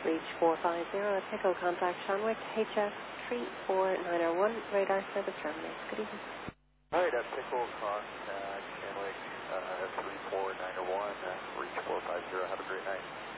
Reach 450, Echo contact Shanwick, HS 34901, radar service terminates. Good evening. Alright, Echo contact Shanwick 34901, reach 450, have a great night.